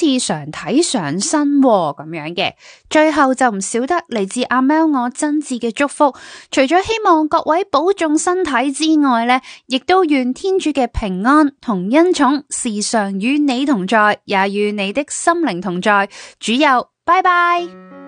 似常睇上身咁樣嘅。最後就唔少得嚟自阿喵我真摯嘅祝福，除咗希望各位保重身體之外呢，亦都願天主嘅平安同恩寵時常與你同在，也與你的心靈同在。主佑，拜拜。